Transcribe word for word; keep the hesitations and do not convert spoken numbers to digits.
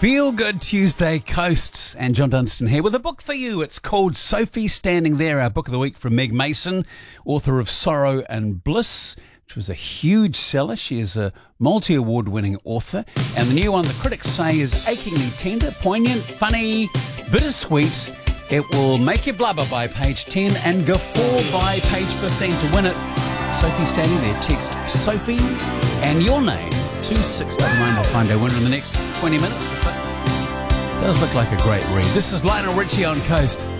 Feel Good Tuesday Coast, and John Dunstan here with a book for you. It's called Sophie Standing There, our book of the week from Meg Mason, author of Sorrow and Bliss, which was a huge seller. She is a multi-award winning author, and the new one the critics say is achingly tender, poignant, funny, bittersweet. It will make you blubber by page ten and guffaw by page fifteen. To win it, Sophie Standing There, text Sophie and your name two six nine nine to find our winner in the next twenty minutes or so. Does look like a great read. This is Lionel Richie on Coast.